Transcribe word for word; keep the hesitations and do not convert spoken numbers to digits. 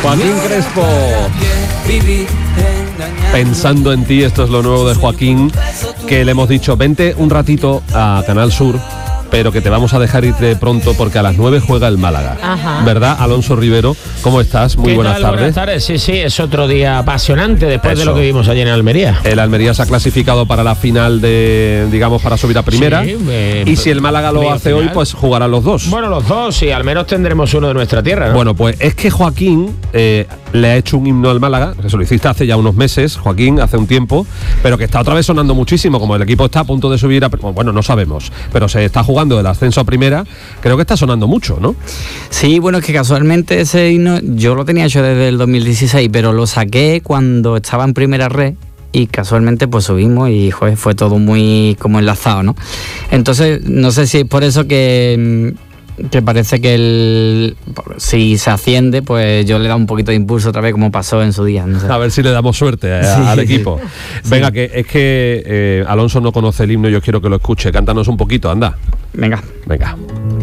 Joaquín Crespo. Pensando en ti, esto es lo nuevo de Joaquín, que le hemos dicho, vente un ratito a Canal Sur, pero que te vamos a dejar irte pronto porque a las nueve juega el Málaga. Ajá. ¿Verdad, Alonso Rivero? ¿Cómo estás? Muy buenas tardes. Buenas tardes, sí, sí, es otro día apasionante después Eso. de lo que vimos ayer en Almería. El Almería se ha clasificado para la final de, digamos, para subir a primera. Sí, eh, y si el Málaga lo hace final. hoy, pues jugarán los dos. Bueno, los dos, y al menos tendremos uno de nuestra tierra, ¿no? Bueno, pues es que Joaquín eh, le ha hecho un himno al Málaga, que se lo hiciste hace ya unos meses, Joaquín, hace un tiempo, pero que está otra vez sonando muchísimo, como el equipo está a punto de subir a... Bueno, no sabemos, pero se está jugando el ascenso a primera, creo que está sonando mucho, ¿no? Sí, bueno, es que casualmente ese himno yo lo tenía hecho desde el dos mil dieciséis, pero lo saqué cuando estaba en primera red y casualmente pues subimos y joder, fue todo muy como enlazado, ¿no? Entonces, no sé si es por eso que... que parece que el, si se asciende, pues yo le da un poquito de impulso otra vez como pasó en su día, no sé. A ver si le damos suerte a, sí, al equipo. Sí. Venga, que es que eh, Alonso no conoce el himno, yo quiero que lo escuche. Cántanos un poquito, anda. Venga. Venga.